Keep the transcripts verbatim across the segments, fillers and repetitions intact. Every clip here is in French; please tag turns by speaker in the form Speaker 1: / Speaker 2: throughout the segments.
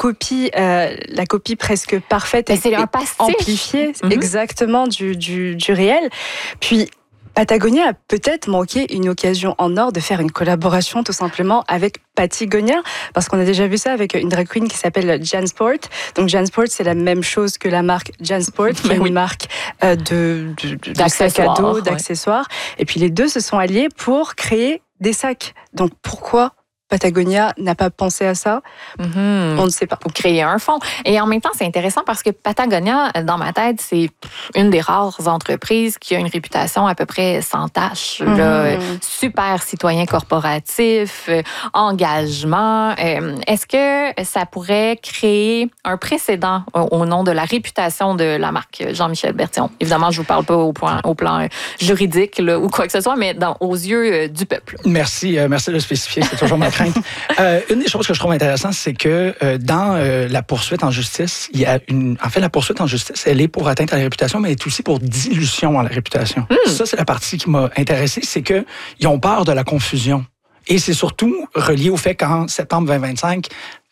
Speaker 1: copie, euh, la copie presque parfaite et,
Speaker 2: c'est
Speaker 1: et
Speaker 2: un pastiche.
Speaker 1: amplifiée mm-hmm. exactement du, du, du réel. Puis Patagonia a peut-être manqué une occasion en or de faire une collaboration tout simplement avec Patagonia, parce qu'on a déjà vu ça avec une drag queen qui s'appelle Jansport. Donc Jansport, c'est la même chose que la marque Jansport, qui est une oui. marque euh, de, de, de, de sacs à dos, d'accessoires. Ouais. Et puis les deux se sont alliés pour créer des sacs. Donc pourquoi Patagonia n'a pas pensé à ça?
Speaker 2: Mm-hmm.
Speaker 1: On ne sait pas.
Speaker 2: Ou créer un fonds. Et en même temps, c'est intéressant parce que Patagonia, dans ma tête, c'est une des rares entreprises qui a une réputation à peu près sans tache. Mm-hmm. Là, super citoyen corporatif, engagement. Est-ce que ça pourrait créer un précédent au nom de la réputation de la marque Jean-Michel Bertillon? Évidemment, je ne vous parle pas au, point, au plan juridique là, ou quoi que ce soit, mais dans, aux yeux du peuple.
Speaker 3: Merci. Euh, merci de le spécifier. C'est toujours ma crainte. Euh, une des choses que je trouve intéressante, c'est que euh, dans euh, la poursuite en justice, il y a une. En fait, la poursuite en justice, elle est pour atteinte à la réputation, mais elle est aussi pour dilution à la réputation. Mm. Ça, c'est la partie qui m'a intéressée, c'est que ils ont peur de la confusion. Et c'est surtout relié au fait qu'en septembre vingt vingt-cinq,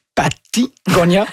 Speaker 3: Patagonia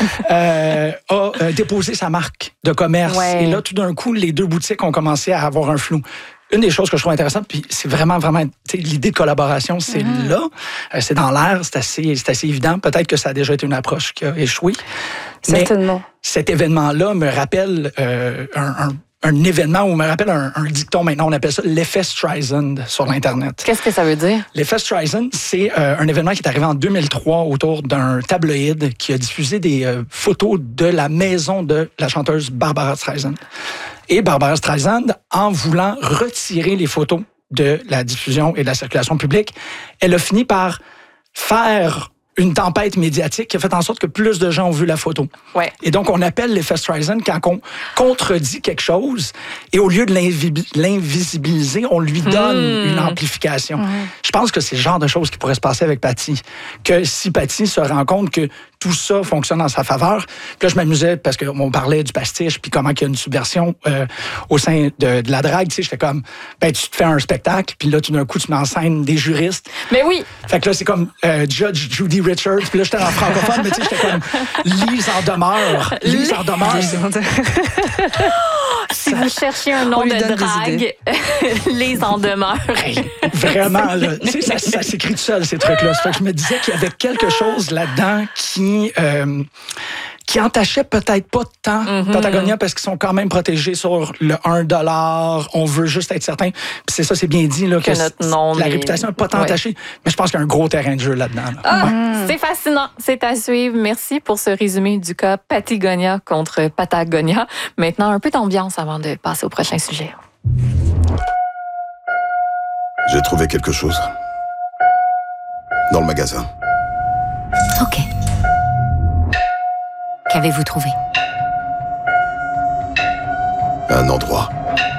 Speaker 3: euh, a euh, déposé sa marque de commerce. Ouais. Et là, tout d'un coup, les deux boutiques ont commencé à avoir un flou. Une des choses que je trouve intéressante, puis c'est vraiment, vraiment, l'idée de collaboration, c'est mmh. là, euh, c'est dans l'air, c'est assez, c'est assez évident. Peut-être que ça a déjà été une approche qui a échoué.
Speaker 1: Certainement.
Speaker 3: Mais cet événement-là me rappelle euh, un, un un événement où on me rappelle un, un dicton, maintenant on appelle ça l'effet Streisand sur l'Internet.
Speaker 2: Qu'est-ce que ça veut dire?
Speaker 3: L'effet Streisand, c'est euh, un événement qui est arrivé en deux mille trois autour d'un tabloïd qui a diffusé des euh, photos de la maison de la chanteuse Barbara Streisand. Et Barbara Streisand, en voulant retirer les photos de la diffusion et de la circulation publique, elle a fini par faire une tempête médiatique qui a fait en sorte que plus de gens ont vu la photo.
Speaker 2: Ouais.
Speaker 3: Et donc, on appelle l'effet Streisand quand on contredit quelque chose et au lieu de l'invisibiliser, on lui donne mmh. une amplification. Mmh. Je pense que c'est le genre de choses qui pourrait se passer avec Patty. Que si Patty se rend compte que tout ça fonctionne en sa faveur, puis là, je m'amusais parce qu'on parlait du pastiche puis comment il y a une subversion euh, au sein de, de la drague. Tu sais, j'étais comme, ben, tu te fais un spectacle, puis là, tout d'un coup, tu mets en scène des juristes.
Speaker 2: Mais oui!
Speaker 3: Fait que là, c'est comme euh, Judge Judy Richards, puis là, j'étais en francophone, mais tu sais, j'étais comme Lise en demeure. Lise en demeure.
Speaker 2: Si vous cherchez un nom de drague, Lise en demeure.
Speaker 3: Hey, vraiment, là. Tu sais, ça, ça s'écrit tout seul, ces trucs-là. Ça fait que je me disais qu'il y avait quelque chose là-dedans qui... Euh, qui entachait peut-être pas tant mm-hmm. Patagonia parce qu'ils sont quand même protégés sur le un dollar. On veut juste être certain. Puis c'est ça, c'est bien dit, là, que, que notre nom la mais... réputation n'est pas tant ouais. entachée. Mais je pense qu'il y a un gros terrain de jeu là-dedans. Là.
Speaker 2: Ah, ouais. C'est fascinant. C'est à suivre. Merci pour ce résumé du cas Patagonia contre Patagonia. Maintenant, un peu d'ambiance avant de passer au prochain sujet.
Speaker 4: J'ai trouvé quelque chose. Dans le magasin.
Speaker 5: OK. Qu'avez-vous trouvé?
Speaker 4: Un endroit.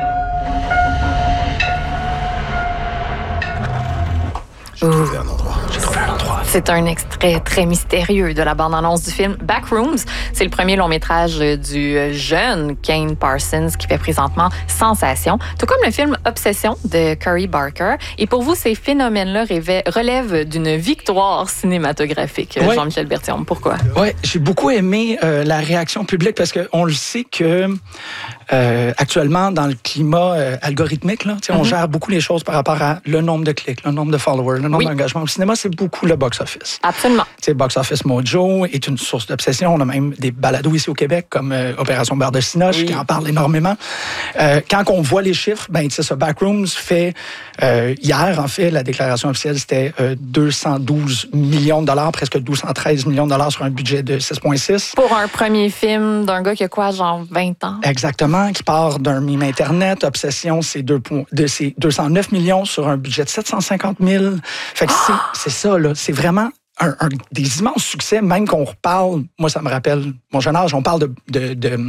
Speaker 4: J'ai trouvé un endroit. J'ai trouvé un endroit.
Speaker 2: C'est un extrait très mystérieux de la bande-annonce du film Backrooms. C'est le premier long-métrage du jeune Kane Parsons qui fait présentement sensation, tout comme le film Obsession de Curry Barker. Et pour vous, ces phénomènes-là relèvent d'une victoire cinématographique, ouais. Jean-Michel Bertillon. Pourquoi?
Speaker 3: Oui, j'ai beaucoup aimé euh, la réaction publique parce qu'on le sait que euh, actuellement, dans le climat euh, algorithmique, là, mm-hmm. on gère beaucoup les choses par rapport à le nombre de clics, le nombre de followers, le nombre oui. d'engagements. Au cinéma, c'est beaucoup le box-office.
Speaker 2: Absolument.
Speaker 3: T'sais, Box Office Mojo est une source d'obsession. On a même des balados ici au Québec, comme euh, Opération Beurre de Cinoche, oui. qui en parle énormément. Euh, quand on voit les chiffres, ben, ça, Backrooms fait, euh, hier, en fait, la déclaration officielle, c'était euh, deux cent douze millions de dollars, presque deux cent treize millions de dollars sur un budget de six virgule six.
Speaker 2: Pour un premier film d'un gars qui a quoi, genre vingt ans?
Speaker 3: Exactement, qui part d'un mime Internet. Obsession, c'est deux, de, c'est deux cent neuf millions sur un budget de sept cent cinquante mille. Fait que oh! c'est, c'est ça, là. C'est vraiment Un, un, des immenses succès, même qu'on reparle, moi ça me rappelle mon jeune âge, on parle de, de, de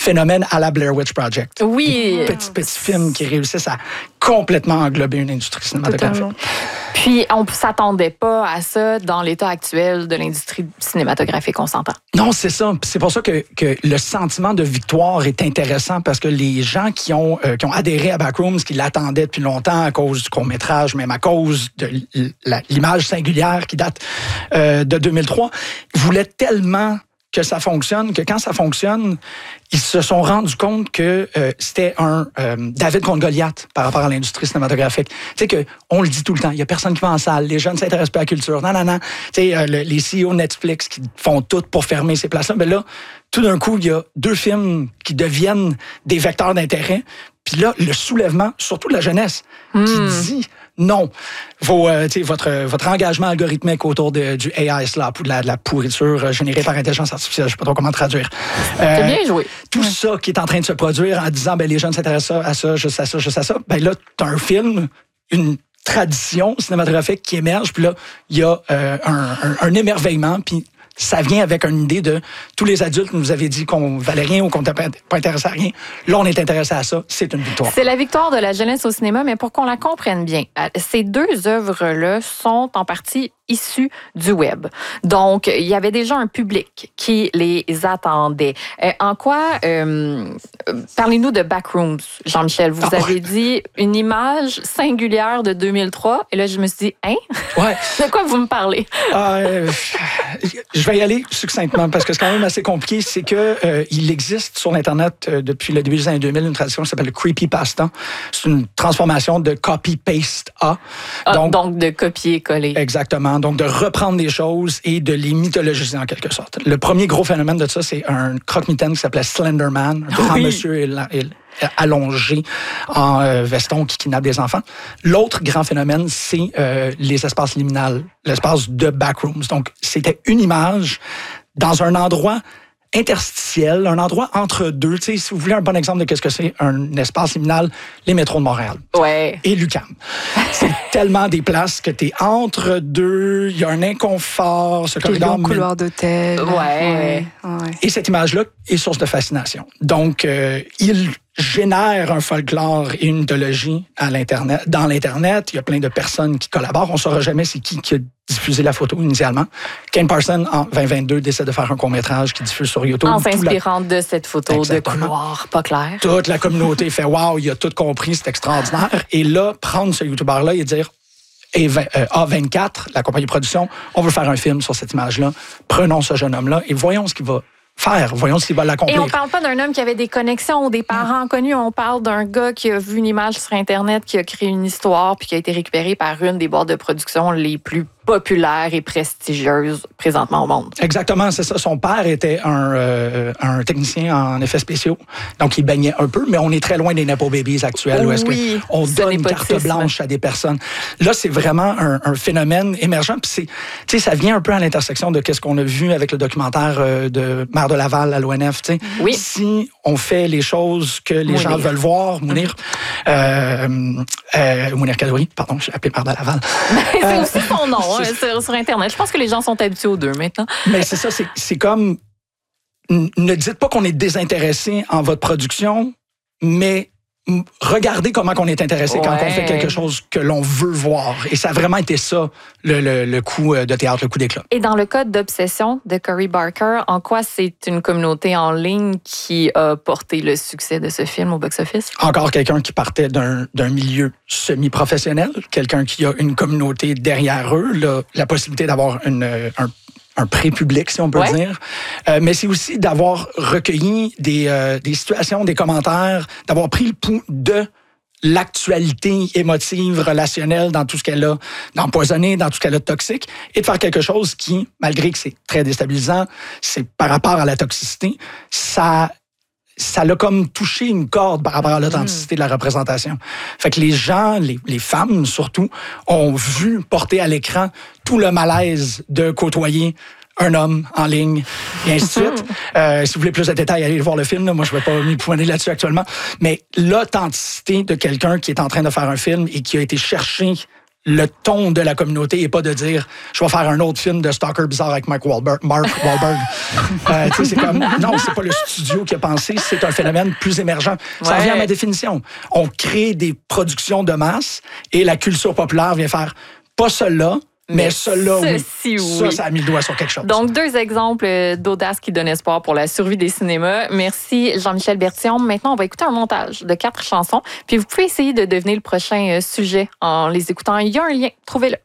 Speaker 3: phénomène à la Blair Witch Project.
Speaker 2: Oui.
Speaker 3: Des petits, petits films qui réussissent à complètement englober une industrie cinématographique.
Speaker 1: Totalement.
Speaker 2: Puis, on ne s'attendait pas à ça dans l'état actuel de l'industrie cinématographique, on s'entend.
Speaker 3: Non, c'est ça. C'est pour ça que, que le sentiment de victoire est intéressant parce que les gens qui ont, euh, qui ont adhéré à Backrooms, qui l'attendaient depuis longtemps à cause du court-métrage, même à cause de l'image singulière qui date euh, de deux mille trois, voulaient tellement que ça fonctionne, que quand ça fonctionne, ils se sont rendus compte que euh, c'était un euh, David contre Goliath par rapport à l'industrie cinématographique. Tu sais que on le dit tout le temps, il y a personne qui va en salle, les jeunes ne s'intéressent pas à la culture, non, non, non. Tu sais, euh, le, les C E O de Netflix qui font tout pour fermer ces places-là, mais là, tout d'un coup, il y a deux films qui deviennent des vecteurs d'intérêt. Puis là, le soulèvement, surtout de la jeunesse, mm. qui dit non. Vos, euh, votre, votre engagement algorithmique autour de, du A I slap ou de la, de la pourriture générée par intelligence artificielle, je ne sais pas trop comment traduire.
Speaker 2: Euh, C'est bien joué.
Speaker 3: Tout ouais. ça qui est en train de se produire en disant ben, les jeunes s'intéressent à ça, juste à ça, juste à ça. Ben là, tu as un film, une tradition cinématographique qui émerge, puis là, il y a euh, un, un, un émerveillement, puis ça vient avec une idée de tous les adultes nous avaient dit qu'on valait rien ou qu'on n'était pas intéressé à rien. Là, on est intéressé à ça. C'est une victoire.
Speaker 2: C'est la victoire de la jeunesse au cinéma, mais pour qu'on la comprenne bien, ces deux œuvres-là sont en partie issues du web. Donc, il y avait déjà un public qui les attendait. Euh, en quoi, euh, parlez-nous de Backrooms, Jean-Michel. Vous ah, avez ouais. dit une image singulière de deux mille trois. Et là, je me suis dit, hein?
Speaker 3: Ouais.
Speaker 2: De quoi vous me parlez?
Speaker 3: Euh, je vais y aller succinctement parce que c'est quand même assez compliqué. C'est que euh, il existe sur Internet euh, depuis le début des années deux mille une tradition qui s'appelle le creepypasta. C'est une transformation de copy-paste-a.
Speaker 2: Ah, donc, donc de copier-coller.
Speaker 3: Exactement. Donc, de reprendre des choses et de les mythologiser en quelque sorte. Le premier gros phénomène de ça, c'est un croque-mitaine qui s'appelait Slender Man, un grand oui. monsieur et, et, allongé en euh, veston qui kidnappe des enfants. L'autre grand phénomène, c'est euh, les espaces liminales, l'espace de Backrooms. Donc, c'était une image dans un endroit interstitiel, un endroit entre deux. Tu sais, si vous voulez un bon exemple de qu'est-ce que c'est un espace liminal, les métros de Montréal.
Speaker 2: Ouais.
Speaker 3: Et l'U Q A M. C'est tellement des places que tu es entre deux, il y a un inconfort, ce corridor.
Speaker 1: Les couloirs d'hôtel.
Speaker 2: Ouais.
Speaker 1: Ouais. ouais.
Speaker 3: Et cette image-là est source de fascination. Donc, euh, il génère un folklore et une mythologie à l'Internet. Dans l'Internet, il y a plein de personnes qui collaborent. On ne saura jamais c'est qui qui a diffusé la photo initialement. Ken Parsons, en vingt vingt-deux, décide de faire un court-métrage qui diffuse sur YouTube.
Speaker 2: En s'inspirant la... de cette photo
Speaker 3: Exactement.
Speaker 2: De couloir pas clair.
Speaker 3: Toute la communauté fait « Wow, il a tout compris, c'est extraordinaire ». Et là, prendre ce YouTuber-là et dire et A vingt-quatre, la compagnie de production, on veut faire un film sur cette image-là. Prenons ce jeune homme-là et voyons ce qu'il va faire. Voyons s'il va l'accomplir.
Speaker 2: Et on parle pas d'un homme qui avait des connexions ou des parents connus. On parle d'un gars qui a vu une image sur Internet, qui a créé une histoire puis qui a été récupérée par une des boîtes de production les plus populaires et prestigieuses présentement au monde.
Speaker 3: Exactement, c'est ça. Son père était un, euh, un technicien en effets spéciaux. Donc, il baignait un peu, mais on est très loin des Nepo Babies actuels
Speaker 2: oui,
Speaker 3: où est-ce qu'on donne une carte blanche à des personnes. Là, c'est vraiment un, un phénomène émergent. Puis c'est, tu sais, ça vient un peu à l'intersection de qu'est-ce qu'on a vu avec le documentaire de Maire de Laval à l'O N F. Tu sais.
Speaker 2: Oui.
Speaker 3: Si on fait les choses que les
Speaker 2: Mounir.
Speaker 3: gens veulent voir, Mounir, euh, euh, Mounir Kadouri, pardon, je l'ai appelé Maire de Laval.
Speaker 2: c'est euh, aussi son nom. Sur, sur Internet. Je pense que les gens sont habitués aux deux maintenant.
Speaker 3: Mais c'est ça, c'est, c'est comme... Ne dites pas qu'on est désintéressé en votre production, mais regardez comment on est intéressé ouais. quand on fait quelque chose que l'on veut voir. Et ça a vraiment été ça, le, le, le coup de théâtre, le coup d'éclat.
Speaker 2: Et dans le cas d'Obsession de Cory Barker, en quoi c'est une communauté en ligne qui a porté le succès de ce film au box-office?
Speaker 3: Encore quelqu'un qui partait d'un, d'un milieu semi-professionnel, quelqu'un qui a une communauté derrière eux, là, la possibilité d'avoir une, un un pré-public, si on peut
Speaker 2: ouais.
Speaker 3: dire. Euh, mais c'est aussi d'avoir recueilli des, euh, des situations, des commentaires, d'avoir pris le pouls de l'actualité émotive, relationnelle dans tout ce qu'elle a d'empoisonné, dans tout ce qu'elle a de toxique, et de faire quelque chose qui, malgré que c'est très déstabilisant, c'est par rapport à la toxicité, ça... ça l'a comme touché une corde par rapport à l'authenticité mmh. de la représentation. Fait que les gens, les, les femmes surtout, ont vu porter à l'écran tout le malaise de côtoyer un homme en ligne, et ainsi de suite. Euh, si vous voulez plus de détails, allez voir le film. Là. Moi, je ne vais pas m'y pointer là-dessus actuellement. Mais l'authenticité de quelqu'un qui est en train de faire un film et qui a été chercher le ton de la communauté n'est pas de dire je vais faire un autre film de stalker bizarre avec Mark Wahlberg. Mark Wahlberg. euh, tu sais, c'est comme non, c'est pas le studio qui a pensé, c'est un phénomène plus émergent. Ça
Speaker 2: Ouais.
Speaker 3: revient à ma définition. On crée des productions de masse et la culture populaire vient faire pas celle-là, mais, mais celle-là, oui.
Speaker 2: Ceci, oui.
Speaker 3: Ça, ça a mis le doigt sur quelque chose.
Speaker 2: Donc, deux exemples d'audace qui donnent espoir pour la survie des cinémas. Merci, Jean-Michel Bertillon. Maintenant, on va écouter un montage de quatre chansons. Puis, vous pouvez essayer de deviner le prochain sujet en les écoutant. Il y a un lien. Trouvez-le.